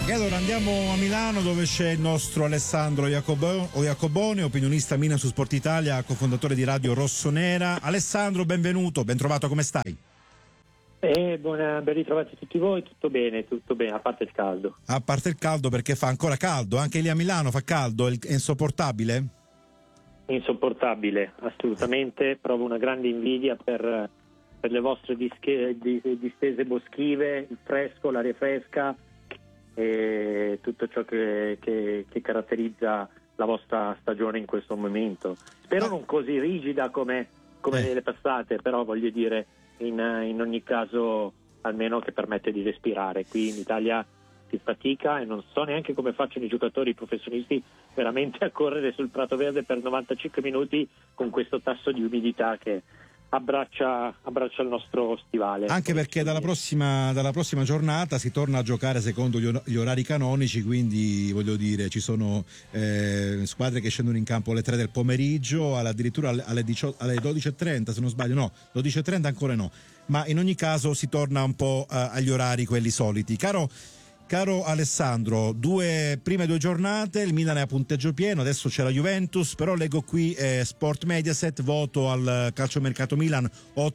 E allora andiamo a Milano, dove c'è il nostro Alessandro Iacobone, opinionista Milan su Sport Italia, cofondatore di Radio Rossonera. Alessandro, benvenuto, ben trovato, come stai? Ben ritrovati tutti voi, tutto bene, a parte il caldo. A parte il caldo, perché fa ancora caldo, anche lì a Milano fa caldo, è insopportabile? Insopportabile, assolutamente, provo una grande invidia per le vostre distese boschive, il fresco, l'aria fresca e tutto ciò che caratterizza la vostra stagione in questo momento. Spero non così rigida come le passate, però voglio dire in ogni caso almeno che permette di respirare. Qui in Italia si fatica e non so neanche come facciano i giocatori professionisti veramente a correre sul prato verde per 95 minuti con questo tasso di umidità che abbraccia il nostro stivale. Anche perché dalla prossima giornata si torna a giocare secondo gli orari canonici, quindi voglio dire ci sono squadre che scendono in campo alle 3 del pomeriggio, addirittura alle 12:30 se non sbaglio, no, 12:30 ancora no, ma in ogni caso si torna un po' agli orari quelli soliti. Caro Alessandro, prime due giornate, il Milan è a punteggio pieno, adesso c'è la Juventus, però leggo qui Sport Mediaset, voto al calciomercato Milan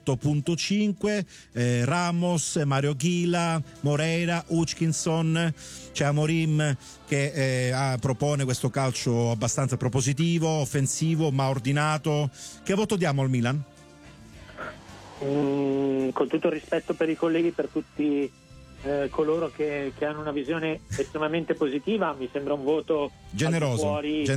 8.5, Ramos, Mario Ghila, Moreira, Hutchinson, c'è Amorim che propone questo calcio abbastanza propositivo, offensivo, ma ordinato. Che voto diamo al Milan? Con tutto il rispetto per i colleghi, per tutti coloro che hanno una visione estremamente positiva, mi sembra un voto generoso.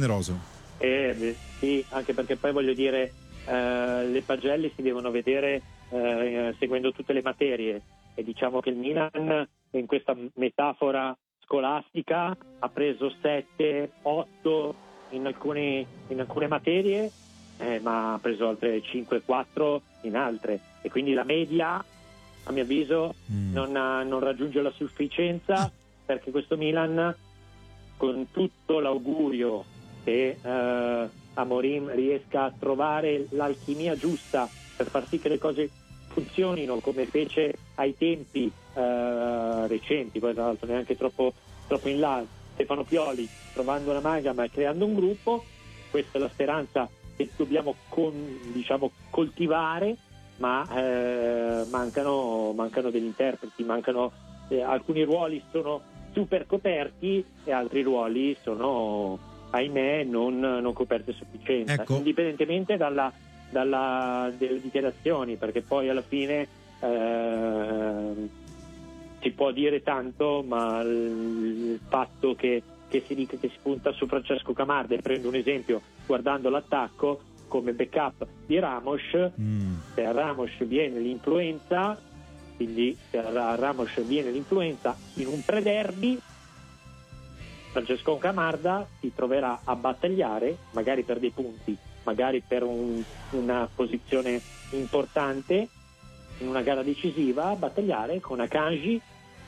Sì, anche perché poi voglio dire le pagelle si devono vedere seguendo tutte le materie, e diciamo che il Milan in questa metafora scolastica ha preso 7, 8 in alcune materie, ma ha preso altre 5, 4 in altre, e quindi la media a mio avviso non raggiunge la sufficienza, perché questo Milan, con tutto l'augurio che Amorim riesca a trovare l'alchimia giusta per far sì che le cose funzionino come fece ai tempi recenti, poi tra l'altro neanche troppo in là, Stefano Pioli, trovando un'amalgama e creando un gruppo. Questa è la speranza che dobbiamo coltivare, ma mancano degli interpreti, alcuni ruoli sono super coperti e altri ruoli sono, ahimè, non coperti a sufficienza, ecco. Indipendentemente dalle dichiarazioni, perché poi alla fine si può dire tanto, ma il fatto che si dica che si punta su Francesco Camarda, e prendo un esempio guardando l'attacco come backup di Ramos, se a Ramos viene l'influenza, quindi se a Ramos viene l'influenza in un pre-derby, Francesco Camarda si troverà a battagliare, magari per dei punti, magari per una posizione importante in una gara decisiva, a battagliare con Akanji,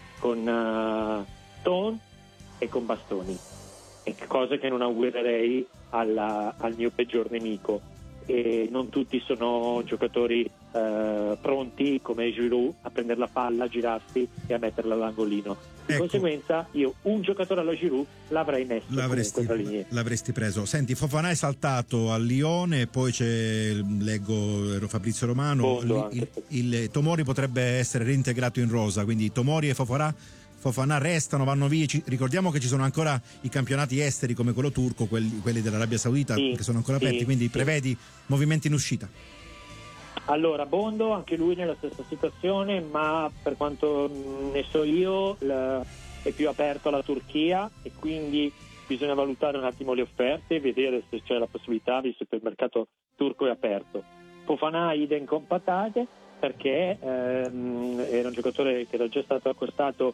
con Stone e con Bastoni, cose che non augurerei al mio peggior nemico. E non tutti sono giocatori pronti come Giroud a prendere la palla, a girarsi e a metterla all'angolino. Di conseguenza io un giocatore alla Giroud l'avrei messo. L'avresti preso. Senti, Fofana è saltato al Lione, poi leggo Fabrizio Romano, il Tomori potrebbe essere reintegrato in rosa, quindi Tomori e Fofana restano, vanno via. Ricordiamo che ci sono ancora i campionati esteri come quello turco, quelli dell'Arabia Saudita, che sono ancora aperti, quindi prevedi movimenti in uscita? Allora, Bondo, anche lui nella stessa situazione, ma per quanto ne so io è più aperto alla Turchia, e quindi bisogna valutare un attimo le offerte e vedere se c'è la possibilità, visto che il mercato turco è aperto. Fofana idem con patate, perché era un giocatore che era già stato accostato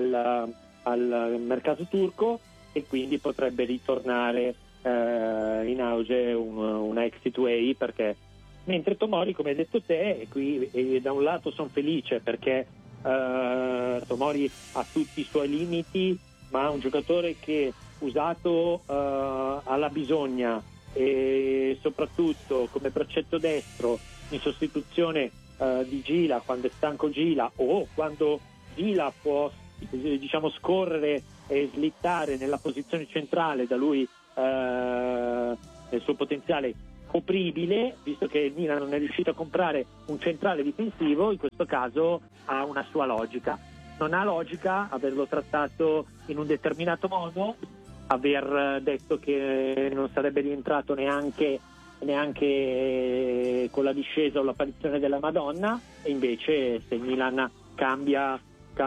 al mercato turco, e quindi potrebbe ritornare in auge una exit way, perché mentre Tomori, come hai detto te, e qui da un lato sono felice perché Tomori ha tutti i suoi limiti, ma è un giocatore che usato alla bisogna, e soprattutto come braccetto destro in sostituzione di Gila quando è stanco Gila, o quando Gila può diciamo scorrere e slittare nella posizione centrale da lui nel suo potenziale copribile, visto che il Milan non è riuscito a comprare un centrale difensivo. In questo caso ha una sua logica. Non ha logica averlo trattato in un determinato modo, aver detto che non sarebbe rientrato neanche con la discesa o l'apparizione della Madonna, e invece se il Milan cambia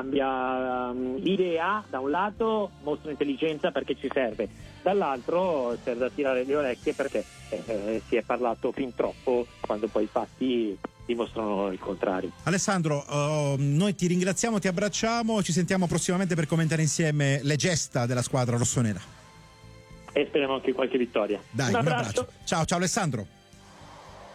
idea, da un lato mostra intelligenza perché ci serve, dall'altro serve da tirare le orecchie perché si è parlato fin troppo quando poi i fatti dimostrano il contrario. Alessandro, noi ti ringraziamo, ti abbracciamo, ci sentiamo prossimamente per commentare insieme le gesta della squadra rossonera. E speriamo anche qualche vittoria. Dai, un abbraccio. Ciao Alessandro.